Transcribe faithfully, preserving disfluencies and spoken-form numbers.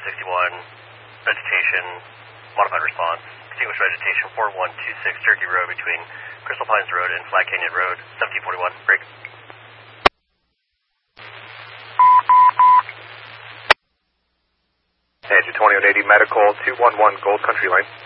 sixty-one, vegetation, modified response, extinguished vegetation, four one two six Cherokee Road between Crystal Pines Road and Flat Canyon Road, seventeen forty-one, break. Engine twenty-one eighty, medical, two one one Gold Country Lane.